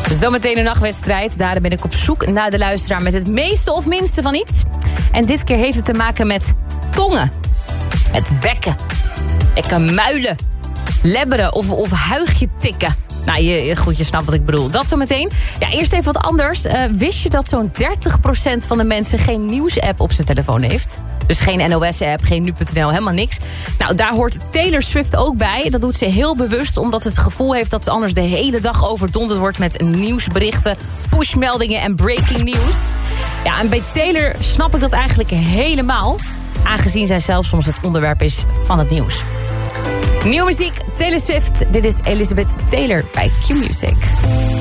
Zometeen een nachtwedstrijd. Daarom ben ik op zoek naar de luisteraar met het meeste of minste van iets. En dit keer heeft het te maken met tongen. Met bekken. Lekker muilen. Lebberen of huigje tikken. Nou, je snapt wat ik bedoel. Dat zometeen. Ja, eerst even wat anders. Wist je dat zo'n 30% van de mensen geen nieuwsapp op zijn telefoon heeft? Dus geen NOS-app, geen nu.nl, helemaal niks. Nou, daar hoort Taylor Swift ook bij. Dat doet ze heel bewust, omdat ze het gevoel heeft dat ze anders de hele dag overdonderd wordt met nieuwsberichten, pushmeldingen en breaking news. Ja, en bij Taylor snap ik dat eigenlijk helemaal. Aangezien zij zelf soms het onderwerp is van het nieuws. Nieuwe muziek, Taylor Swift. Dit is Elizabeth Taylor bij Q-Music.